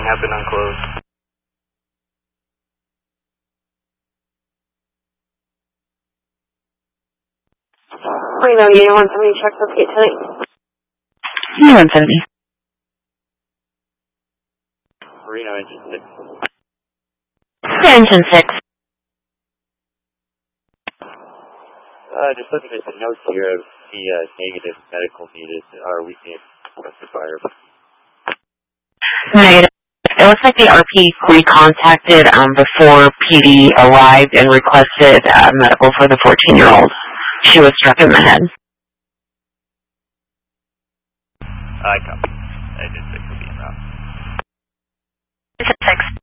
have been unclosed. Reno, Unit 170, check for gate tonight. Unit 170. Reno, engine 6. Engine 6. Just looking at the notes here of the negative medical needed. Are we being justified? Negative. It looks like the RP recontacted before PD arrived and requested medical for the 14-year-old. She was struck in the head. I copy. I did 6 will be enough. Engine 6.